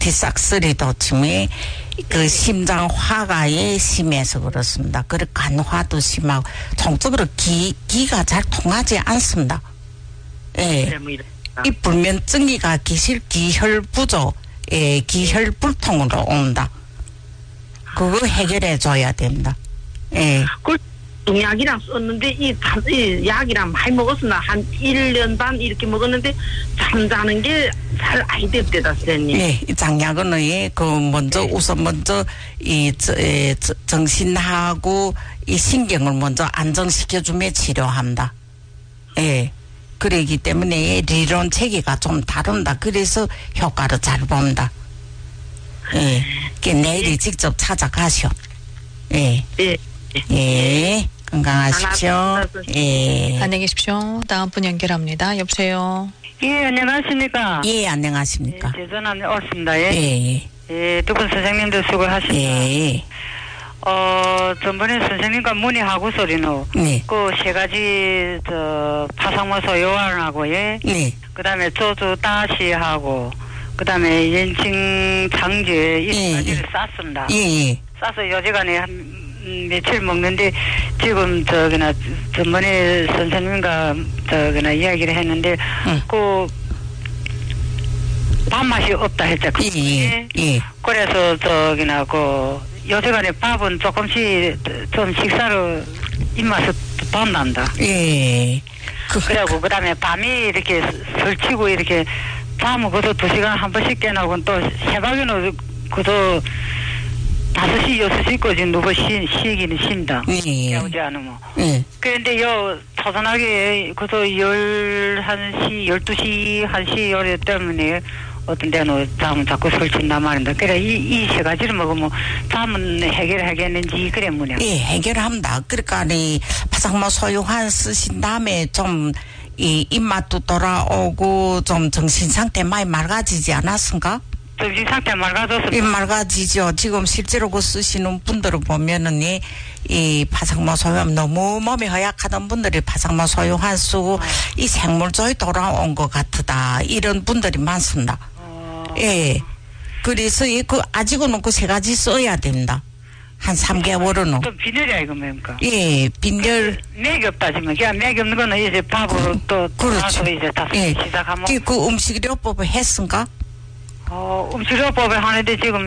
싹쓸이도 지금 그 심장 화가에 심해서 그렇습니다. 그리고 간화도 심하고 총적으로 기가 잘 통하지 않습니다. 예. 이 불면증이가 기혈 부족, 예, 기혈 불통으로 옵니다. 그거 해결해 줘야 됩니다. 예. 그 농약이랑 썼는데 이 약이랑 많이 먹었으나 한 1년 반 이렇게 먹었는데 잠자는 게 잘 안 됐대다 선생님. 네, 이 장약은 그 먼저 우선 먼저 정신하고 이 신경을 먼저 안정시켜주며 치료합니다. 예. 그러기 때문에理論 체계가 좀 다른다. 그래서 효과를 잘 봅니다. 예. 내일 직접 찾아가시오. 예. 예. 예. 건강하십시오. 예. 안녕히 계십시오. 다음 분 연결합니다. 여보세요. 예, 안녕하십니까. 예, 안녕하십니까. 예, 전화는 옳습니다. 예. 예. 예, 두 분 선생님들 수고하십니다. 예. 전번에 선생님과 문의하고 소리노. 네. 그 세 가지, 파상모소 요한하고, 예. 네. 그 다음에 조주 다시하고, 그 다음에 연칭 장제, 이 가지를 쌌습니다. 예. 싸서 요지간에 한 며칠 먹는데, 지금, 전번에 선생님과, 이야기를 했는데, 그, 밥맛이 없다 했죠. 예. 그래서, 요새간에 밥은 조금씩 좀 식사로 입맛을 돋난다. 예. 그래고 그 다음에 밤이 이렇게 설치고 이렇게 잠은 그도 2시간 한 번씩 깨나고 또 새벽에는 그도 5시, 6시까지 누구 쉬기는 쉰다. 깨우지 않으면. 그런데 초전하게 그도 11시, 12시, 1시 요래 때문에 어떤 데는 잠은 자꾸 설친단 말인데. 그래, 이 세 가지를 먹으면 잠은 해결하겠는지, 그래, 뭐냐. 예, 해결합니다. 그러니까, 파상모 소유한 쓰신 다음에 좀, 입맛도 돌아오고, 좀 정신상태 많이 맑아지지 않았습니까? 정신상태 맑아졌습니다. 예, 맑아지죠. 지금 실제로 그 쓰시는 분들을 보면은, 이 파상모 소유하면 너무 몸이 허약하던 분들이 파상모 소유한 쓰고, 이 생물조이 돌아온 것 같다. 이런 분들이 많습니다. 예. 그래서 아직은 그 세 가지 써야 됩니다. 한 3개월은. 좀 빈혈이야, 이거 뭡니까? 예, 빈혈. 맥이 없다, 지금. 그냥 맥이 없는 거는 이제 밥으로 또. 그렇죠. 이제 다 예. 시작하면. 그 음식療법을 했습니까? 음식료법을 하는데 지금,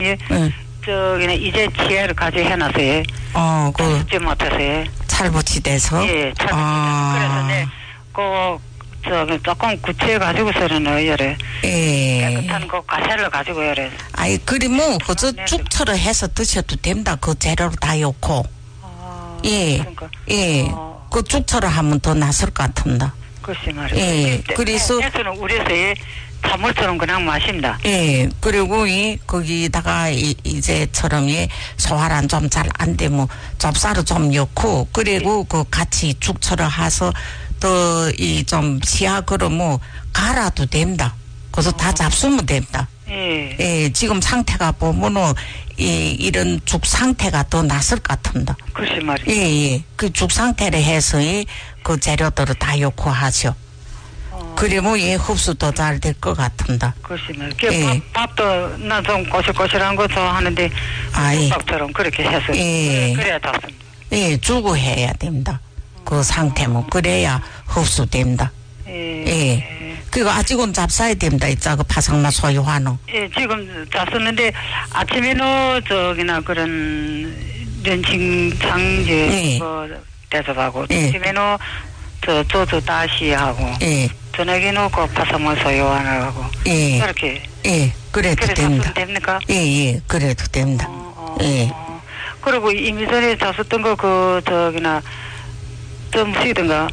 이제 지혜를 가지고 해놨어요. 듣지 못해서. 찰부치돼서? 예, 찰부치돼서. 그래서 조금 구체해가지고서는, 요래. 예. 깨끗한 그 가세를 가지고, 요래. 아이, 그러면, 그저 죽처럼 해서 드셔도 됩니다. 그 재료로 다 넣고. 예. 그러니까. 예. 그 죽처럼 하면 더 낫을 것 같습니다. 글쎄 말이야. 예. 그래서. 해서는 우리에서 찬물처럼 그냥 마신다. 예. 그리고 거기다가 이제처럼 소화란 좀 잘 안 되면 좁쌀을 좀 넣고, 그리고 그 같이 죽처럼 해서 더 좀 시야 그러면 갈아도 됩니다. 그래서 다 잡수면 됩니다. 예. 예. 지금 상태가 보면은 이런 죽 상태가 더 낫을 것 같습니다. 글쎄 말이야. 예. 그 죽 상태를 해서 그 재료들을 다 넣고 하죠. 그러면 흡수도 잘 될 것 같습니다. 글쎄 말이야. 밥도 나 좀 꼬실꼬실한 거 좋아하는데 밥처럼 그렇게 해서 그래야 닿습니다. 예, 주고 해야 됩니다. 그 상태면 그래야 흡수됩니다. 예. 그리고 아직은 잡사야 됩니다. 그 파상마 소유화는. 예, 지금 잡았는데 아침에는 그런 렌칭 장제 대접하고 아침에는 조주 다시 하고 저녁에는 그 파상마 소유화하고 그렇게. 예, 그래도 됩니다. 됩니까? 예, 그래도 됩니다. 예. 그리고 이미 전에 잡았던 거 좀 무시던가.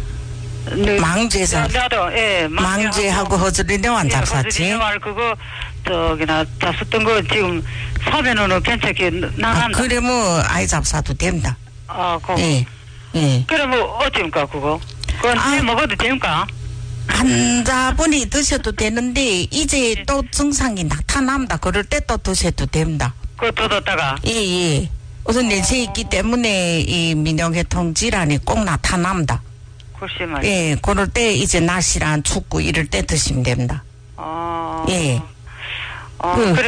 망제에서. 나도, 예. 망제하고 허즈리네완 잡았지. 허즈리네완 그거, 잡았던 거 지금 사면은 괜찮게 나간다. 그러면 아이 잡사도 됩니다. 예. 그러면 어찌입니까, 그거? 그건 먹어도 됩니까? 환자분이 드셔도 되는데, 이제 또 증상이 나타납니다. 그럴 때 또 드셔도 됩니다. 그거 또 뒀다가? 예. 우선 내세 있기 때문에 이 민요계통 질환이 꼭 나타납니다. 글쎄 말이야. 예, 그럴 때 이제 날씨랑 춥고 이럴 때 드시면 됩니다. 예. 그래.